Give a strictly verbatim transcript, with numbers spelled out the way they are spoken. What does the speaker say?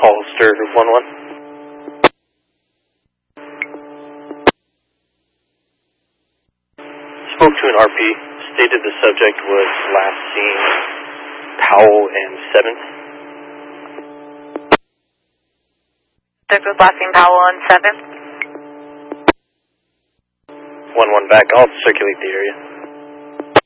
Hollister one one. Spoke to an R P, stated the subject was last seen Powell and seventh. Subject was last seen Powell and seventh. one one back, I'll circulate the area.